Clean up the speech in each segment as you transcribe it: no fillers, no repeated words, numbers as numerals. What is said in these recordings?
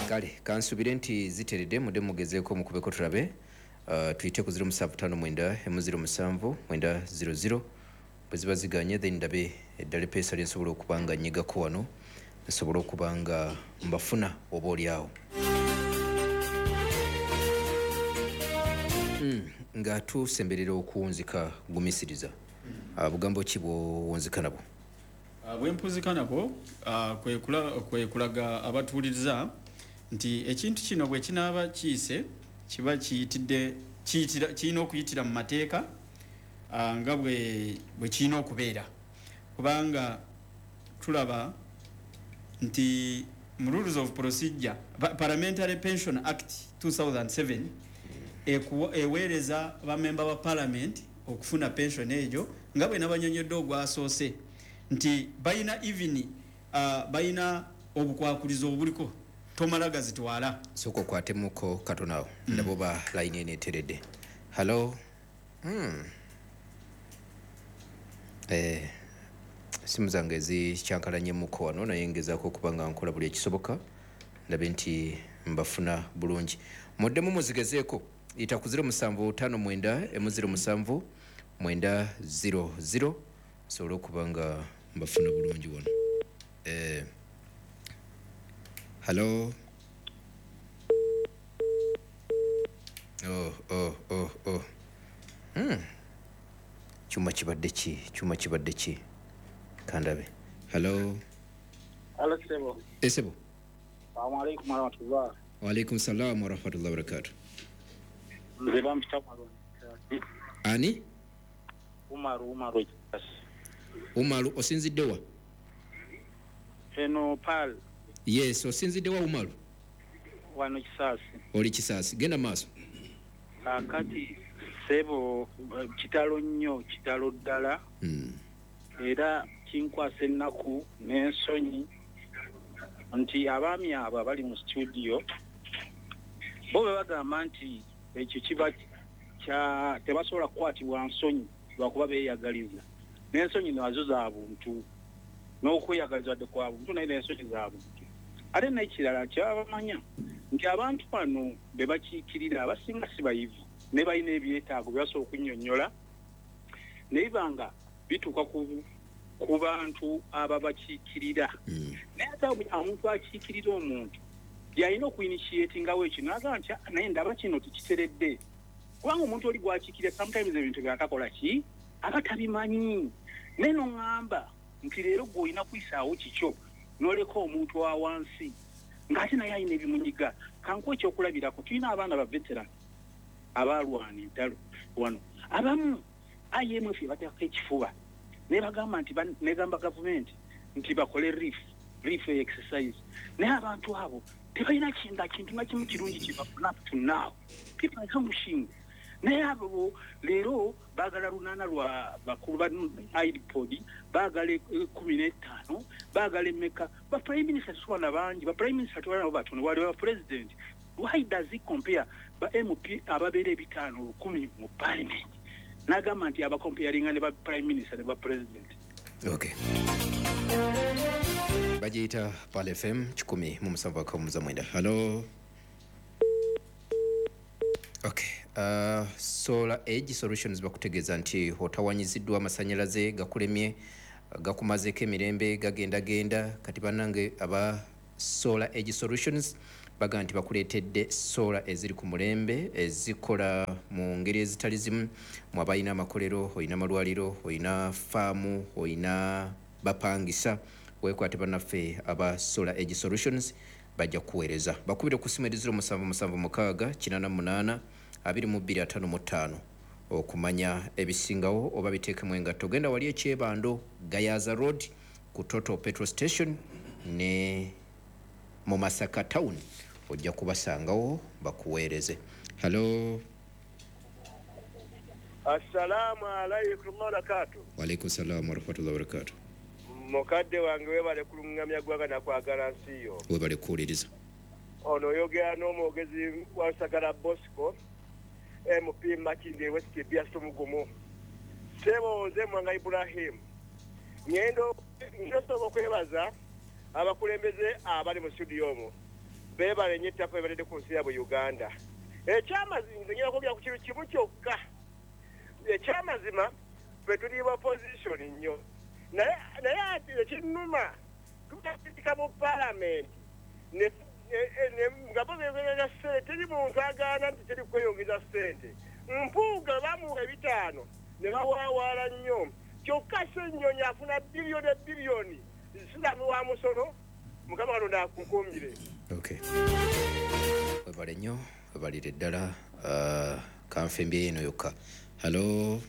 kale kansubire nti ziteredde mudde mugezeeko mukubeko tulabe tuyite ku 0759 bwe ziba ziganye then ndabe eddala epeesa lyensobola okuba nga nnyigako wano nsobola okuba nga mbafuna oba oliawo nga tusemberera okuwunzika gumisiriza bugambo ki bw'owunzika nabwo bwempuzika nabwo kwe kulaga abatuuliriza nti ekintu kino bwe kinaaba kiyise kiba kirina okuyitira mu mateeka nga bwe kirina okubeera kubanga tulaba nti mu rules of procedure Parliamentary Pension Act 2007 eweereza bamemba ba parliament okufuna pension ejo nga bwe nabanyonyodde ogwasoose nti bayina obukwakulizo obuliko tomala gazitwala soko kwatemuko katonawo ndabo ba line ene eteredde hello simu zange ezikyankalanye muko wano naye ngezaako okuba nga nkola buli ekisoboka ndabe nti mbafuna bulungi muddemu muzigezeeko ita ku 0759 sobola okuba nga mbafuna bulungi wano hello chuma kibadde ki kandabe hello sebo esebo assalamu alaykum warahmatullah wa alaykum salam warahmatullahi wabarakatuh nzeba mtakwalo ani Umaru osinzidde wa eno pal yes osinzidde wa Umaru wano Kisaasi oli Kisaasi genda maaso kati sebo kitalo nnyo kitalo ddala era kinkwasa ennaku n'ensonyi nti abaami abo bali mu studio bo bagamba nti ekyo kiba tebasobola kukwatibwa nsonyi lwakuba beeyagaliza n'ensonyi nazo za buntu n'okweyagaliza wadde kwa buntu naye n'ensonyi za buntu ate n'ekirala kyabamanya nti abantu bano be bakiikirira abasinga si bayivu ne balina ebyetaago byasobola okunnyonnyola naye banga bituuka ku bantu ababakiikirira naye ate omuntu akiikirira omuntu yalina okuinitiatingawo ekyo naga nti naye ndaba kino tikiteredde kubanga omuntu oli gwakiikirira sometimes ebintu byatakola ki abatabimanyi naye noŋŋamba nti leero gw'olina kuyisaawo kikyo n'oleka omuntu wa wansi ng'ate naye alina ebimunyiga kankuwa ekyokulabirako tulina abaana ba veteran abalwana entalo wano abamu IMF bateekako ekifuba naye bagamba nti negamba gavumenti nti bakole relief exercise naye abantu abo tebalina kintu na kimu kirungi kibafuna tunaawo people are mushinga naye abo leero baagala lunaana lwa bakulu ba iPod baagala 15 baagala emeka ba prime minister twana bangi ba prime minister twana batono wali ba president why does he compare ba MP ababeera 5,000 mu parliament nagamba nti abacomparinga ne ba prime minister ne ba president okay bajita pale FM 107.9 hello okay Solar Edge Solutions bakutegeeza nti otawanyiziddwa amasanyalaze gakulemye gakumazeeko emirembe gagenda kati bannange aba Solar Edge Solutions baga nti bakuleetedde solar eziri ku mulembe ezikola mu ngeri ezitali zimu mwabalina amakolero olina amalwaliro olina faamu olina bapangisa wekwate bannaffe aba Solar Edge Solutions bajja kuweereza bakubire ku simu 0776 82255 okumanya ebisingawo oba biteekemu engatto genda wali ekyebando Gayaza Road ku Total Petrol Station ne mu Masaka Town ojja kubasangawo bakuweereze hello assalamu alaykum wabarakatuh wa alaykum salaam wa rahmatullahi wa barakatuh mukadde wange webale kulungamya gwaga na kwagala nsiyo webale kuwuliriza ono yogera n'omwogezi wa Sagala Bosco MP Makinde West Biasto Mugumu sebo nze Mwanga Ibrahim ngendo okwebaza abakulembeze abali mu studio omwo beebale nnyo ettaka ebalidde ku nsi yaabwe Uganda. Ekyamazima nze ngenda kwogera ku kintu kimu kyokka. Ekyamazima ffe tuli ba opposition nnyo. Naye ate ekinnuma tutakitika mu paalamenti nga bobeerera ssente teri muntu agaana nti teri kweyongeza ssente. Mpuuga bamuwa 5 ne bawaawaala nnyo. Kyokka Ssennyonyi afuna biliyoni zisiramu wa musono. Mukama Katonda akukuumire. Okay. Webale nnyo webalire ddala kanfembye eno yokka. Hello.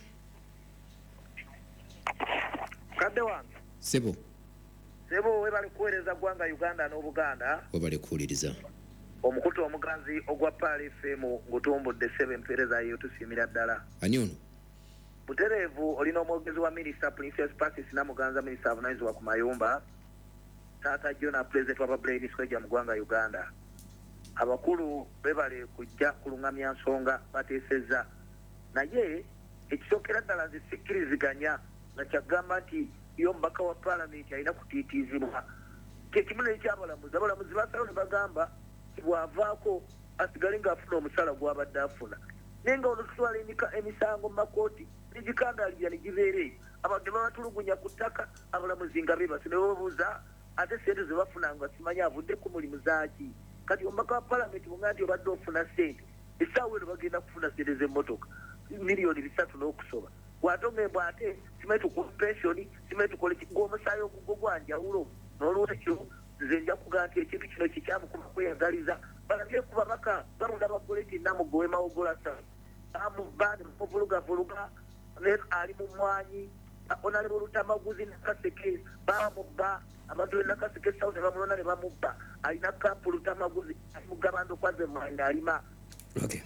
Kadde wange. Sebo webale kuweereza ggwanga Uganda n'Obuganda. webale kuwuliriza. Omukutu omuganzi ogwa Paali FM ngutumbudde ssebo empeereza yo tusiimira ddala. Ani ono? Butereevu olina omwogezi wa Minisita Princess Pacis Namuganza Minisita avunaanyizibwa ku mayumba. Taata Jona President wa Brain Square mu ggwanga Uganda. Abakulu bebale kujja kulungamya nsonga bateesezza. Naye ekisookera ddala nze sikkiriziganya nga kyagamba nti yo mbaka wa paalamenti alina kutiitiizibwa. Kyekimu n'ekyabalamuzi abalamuzi basalawo ne bagamba bw'avaako asigale ng'afuna omusala gw'abadde afuna. Naye nga ono tutwala emisango mu makooti negikandaalirira ne gibeere abadde babatulugunya ku ttaka abalamuzi nga beebase ne babuuza ate ssente ze bafuna nga simanyi avudde ku mulimu zaaki. Kati omubaka wa paalamenti bwonga nti obadde ofuna ssente essaawa eno bagenda kufuna ssente z'emmotoka miliyoni 3 n'okusoba. Bw'atongebwa ate simanyi tukula pensioni simanyi tukole ng'omusaayi ogugwo gwanjawulo. N'olwekyo nze nja kugaa nti ekintu kino kikyamukuba kweyagaliza balabye ku babaka balonda abagole ti Namugowe Mawogolasa bamubba ne bamuvulugavuluga ali mu mwanyi Honorable Lutamaguzi Nakaseke bamubba abantu be Nakaseke South ne bamulonda ne bamubba alina kampu Lutamaguzi mugabando kwaze mwanya alima. Okay.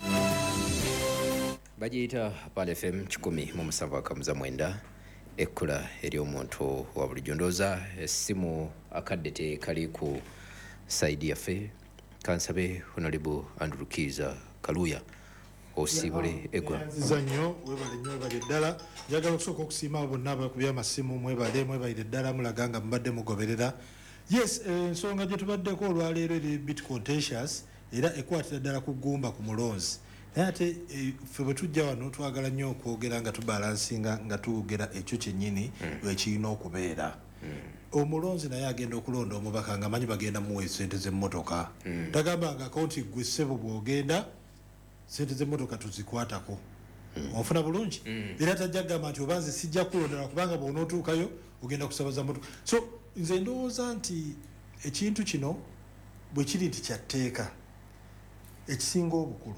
Bagiyita Paali FM 107.9 ekkula eri omuntu wa bulijjo ndooza essimu akadde tekali ku saidi yaffe kansabe Honorable Andrew Kiza Kaluya osibule egwa nnyo webale ddala. Njagala okusooka okusiima abo bonna abakubya amasimu mwebalire ddala mulaga nga mubadde mugoberera. Yes, ensonga gye tubaddeko olwaleero eri bit contentious era ekwatira ddala ku ggumba ku mulonzi. Naye ate ffe bwe tujja wano twagala nnyo okwogera nga tubalansinga nga tuwogera ekyo kyennyini wekirina okubeera. Omulonzi naye agenda okulonda omubaka nga manyi bagenda muwa ssente z'emmotoka. Tagamba nga akawunti gwe ssebo bw'ogenda ssente z'emmotoka tuzikwatako. Ofuna bulungi. Era tajja kugamba nti oba nze sijja kulondera kubanga bw'onootuukayo ogenda kusabaza mmotoka. So nze ndowooza nti ekintu kino bwe kiri nti kyatteeka ekisinga obukulu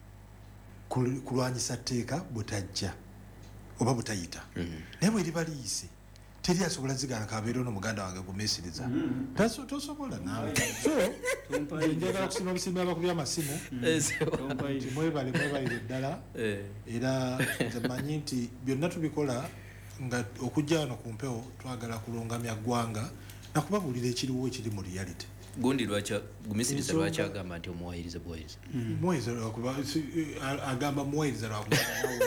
kulwanyisa tteeka butajja oba butayita. Naye bwe liba liyise teri asobola zigana kabeera ono muganda wange gumeesiriza tosobola naawe. So njagala kusiima obusiimi abakubya amasimu nti mwebalire ddala era nze manyi nti byonna tubikola nga okujja wano ku mpewo twagala kulungamya ggwanga nakubabuulira ekiriwo ekiri mu reality. gundi gumisiriza lwaki agamba nti omuwayiriza muwayiriza lwakuba agamba muwayiriza lwakuba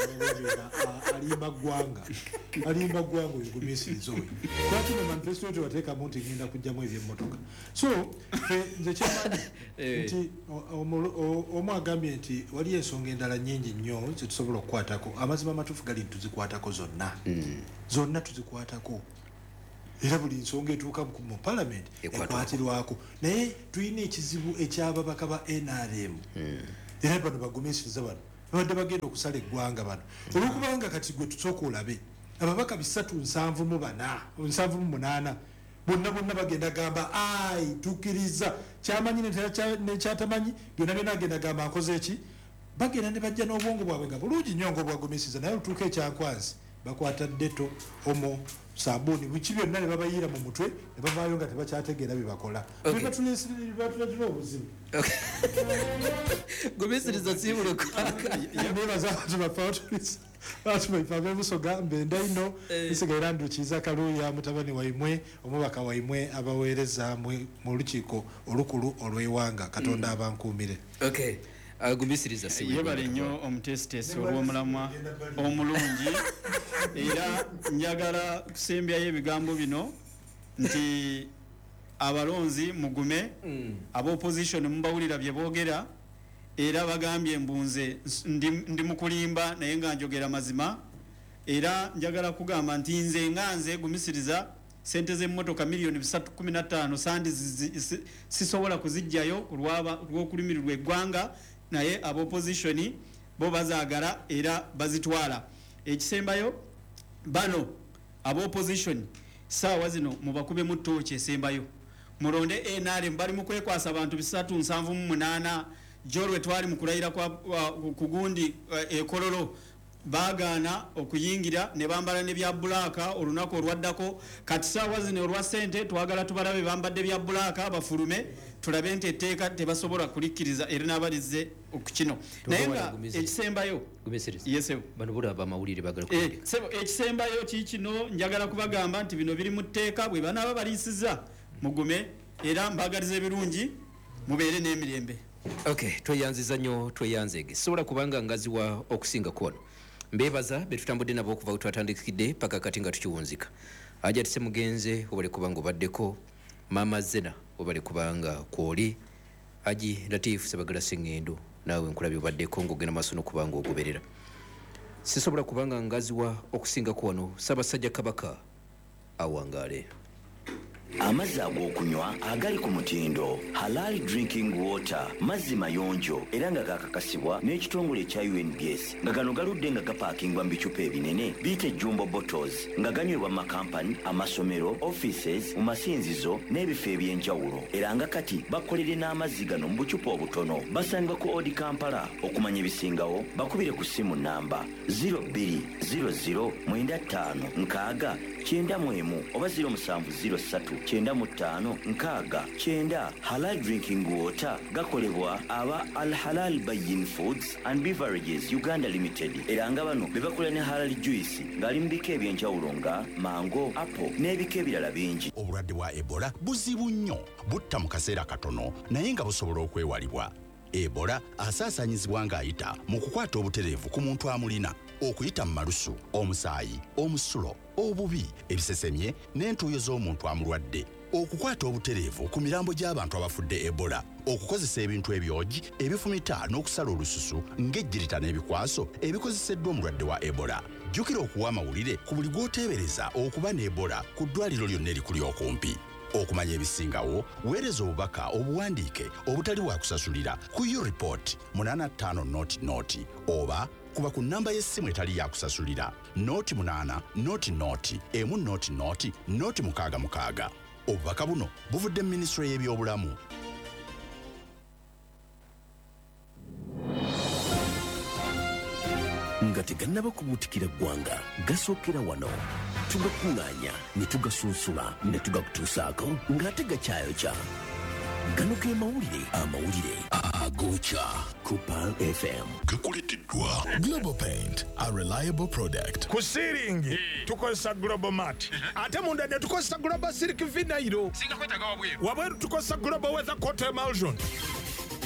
alimba ggwanga oyo gumisiriza oyo lwaki ne manifesto tewateekamu nti ngenda kujjamu ebyemmotoka. So nze kyemanyi nti omu agambye nti waliyo ensonga endala nnyingi nnyo zetusobola okukwatako. Amazima amatuufu gali tuzikwatako zonna tuzikwatako. Era buli nsonga etuuka mu paalamenti ekwatirwako. Naye tulina ekizibu ekyababaka ba NRM era bano bagumisiriza bano babadde bagenda okusala eggwanga bano olwokubanga kati gwe tusooka olabe ababaka 378 bonna bagenda gamba ai tukkiriza kyamanyi nekyatamanyi byonna agenda gamba nkoze eki. Bagenda ne bajja n'obwongo bwabwe nga bulungi nnyo ng'obwagumisiriza naye olutuuka ekyankwanzi bakwata ddeto omo sabuni biki byonna ne babayiira mu mutwe ne bavaayo nga tebakyategeera bye bakola. Batuletera obuzibu. gumisiriza nebaza abantu bafawutuliza abantu baife ab'ebusoga mbenda ino isigaira Ndukiiza Kaluya mutabani waimwe omubaka waimwe abaweereza mu lukiiko olukulu olw'ewanga Katonda abankuumire. gumisiriza yebale nnyo omutesitesi olw'omulamwa omulungi era njagala kusembyayo ebigambo bino nti abalonzi mugume ab'opposition mubawulira bye boogera era bagambye mbunze ndi mukulimba naye nga njogera mazima era njagala kugamba nti nze nganze gumisiriza sente z'emmotoka miliyoni 315 sandi sisobola kuzijjayo lw'okulimirirwa eggwanga naye ab'opposition bo bazaagala era bazitwala ekisembayo bano ab'opposition saawa zino mubakube mu ttooki esembayo mulonde NRM bali mu kwekwasa abantu 378 jorwe twali mu kulayira ku gundi ekololo bagana okuyingira ne bambala ne bya bulaka olunaku olwaddako kati saawa zino olwa sente twagala tubalabe bambadde bya bulaka bafulume tulabe nti etteeka tebasobola kulikkiriza era n'abalize okukino naye nga ekisembayo yesewo bano bulaba amawulire bagala sebo ekisembayo kikino njagala kubagamba nti bino biri mu tteeka bwe banaaba baliisiza mugume era mbagaliza ebirungi mubeere n'emirembe. Okay, tweyanziza nnyo tweyanzege sobola kubanga ngaziwa okusinga kwano mbebaza betutambudde nabo okuva wetwatandikidde paka kati nga tukiwunzika aja tise mugenze obale kubanga obaddeko mama Zena obale kubanga kwoli aji Latifu Sebagala Sengendo nawe nkulabye obaddeko ng'ogenda maaso n'okubanga ogoberera sisobola kubanga ngaziwa okusinga kwano Ssaabasajja Kabaka awangaale. Amazzi ag'okunywa agali ku mutindo Halal Drinking Water mazzi mayonjo era nga gakakasibwa n'ekitongole ekya UNBS nga gano galudde nga gapaakingwa mu bicupa ebinene biyite jumbo bottles nga ganywebwa makampani amasomero offices mu masinzizo n'ebifo eby'enjawulo era nga kati bakolere n'amazzi gano mu bucupa obutono basangibwa ku Odi Kampala okumanya ebisingawo bakubire ku ssimu namba 020095 oba 0703 95 Halal Drinking Water gakolebwa aba Al Halal Bayin Foods and Beverages Uganda Limited era nga bano bebakola ne Halal Juice ngali mu bika ebyenjawulo nga mango, apple n'ebika ebirala bingi. Obulwadde bwa Ebola buzibu nnyo butta mu kaseera katono naye nga busobola okwewalibwa. Ebola asaasanyizibwa ng'ayita mu kukwata obutereevu ku muntu amulina okuyita mu malusu omusaayi omusulo obubi ebisesemye n'entuuyo z'omuntu amulwadde okukwata obutereevu ku mirambo gy'abantu abafudde Ebola okukozesa ebintu ebyogi ebifumita n'okusala olususu ng'ejjirita n'ebikwaso ebikozeseddwa omulwadde wa Ebola. Jjukira okuwa amawulire ku buli gw'oteebereza okuba ne Ebola ku ddwaliro lyonna erikuli okumpi. Okumanya ebisingawo weereza obubaka obuwandiike obutali bwa kusasulira ku U-Report 8500 oba kuba ku namba y'essimu etali ya kusasulira 0800 obubaka buno buvudde mu Minisitule y'ebyobulamu. nga tegannaba kubuutikira ggwanga gasookera wano tugakuŋŋaanya ne tugasunsula ne tugakutuusaako ng'ate gakyayokya gano ge mawulire agokya ku Pearl FM gakuleteddwa Global Paint, a reliable product. Ku sealing tukozesa Global Mat ate munda ne tukozesa Global Silk Vinyl singa kwetaaga wabweru tukozesa Global Weather Coat Emulsion